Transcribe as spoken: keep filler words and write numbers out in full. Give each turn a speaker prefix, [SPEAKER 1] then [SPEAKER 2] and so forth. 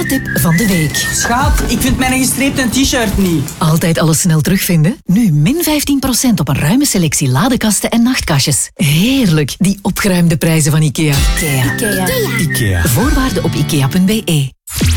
[SPEAKER 1] IKEA-tip van de week.
[SPEAKER 2] Schat, ik vind mijn gestreepte t-shirt niet.
[SPEAKER 1] Altijd alles snel terugvinden? Nu min vijftien procent op een ruime selectie ladekasten en nachtkastjes. Heerlijk, die opgeruimde prijzen van IKEA. IKEA.
[SPEAKER 3] IKEA.
[SPEAKER 1] Voorwaarden op ikea punt be.